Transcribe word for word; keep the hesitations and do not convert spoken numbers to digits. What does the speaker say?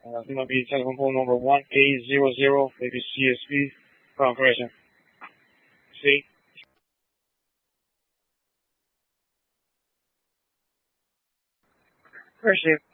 Uh, it's going to be telephone pole number one eight zero zero, maybe C S V, confirmation. See? Appreciate it.